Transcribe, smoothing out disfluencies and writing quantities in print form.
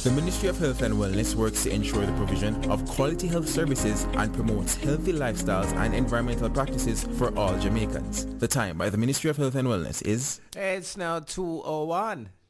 The Ministry of Health and Wellness works to ensure the provision of quality health services and promotes healthy lifestyles and environmental practices for all Jamaicans. The time by the Ministry of Health and Wellness is... It's now 2:01.